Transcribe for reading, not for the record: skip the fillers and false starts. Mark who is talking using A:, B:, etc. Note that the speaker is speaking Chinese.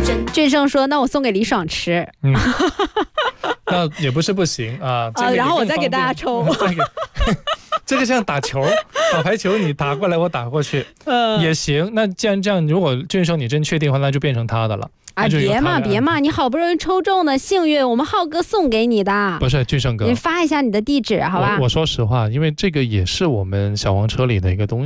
A: 俊胜说那我送给李爽吃。
B: 那也不是不行啊。
A: 然后我再给大家抽。
B: 这个像打球，打排球，你打过来我打过去，也行。那既然这样，如果俊胜你真确定的话，那就变成他的了。
A: 别嘛，你好不容易抽中的幸运，我们浩哥送给你的。
B: 不是俊胜哥，
A: 你发一下你的地址好吧？
B: 我说实话，因为这个也是我们小黄车里的一个东西。